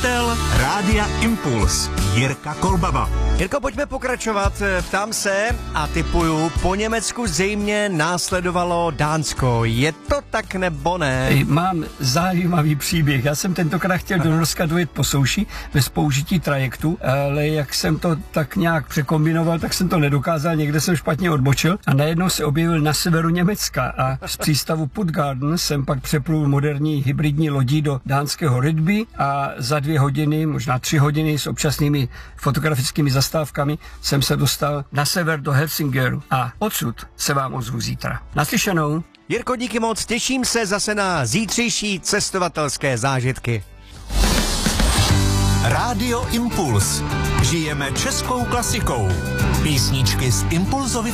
Majitel Rádia Impuls Jirka Kolbaba. Jirko, pojďme pokračovat. Ptám se a tipuju, po Německu zřejmě následovalo Dánsko. Je to tak nebo ne? Mám zajímavý příběh. Já jsem tentokrát chtěl do Norska dojet po souši bez použití trajektu, ale jak jsem to tak nějak překombinoval, tak jsem to nedokázal, někde jsem špatně odbočil a najednou se objevil na severu Německa a z přístavu Puttgarden jsem pak přeplul moderní hybridní lodí do dánského Rydby a za 2 hodiny, možná 3 hodiny s občasnými fotografickými zastávkami jsem se dostal na sever do Helsingeru a odsud se vám ozvu zítra. Naslyšenou. Jirko, díky moc, těším se zase na zítřejší cestovatelské zážitky. Rádio Impuls. Žijeme českou klasikou. Písničky z Impulzovy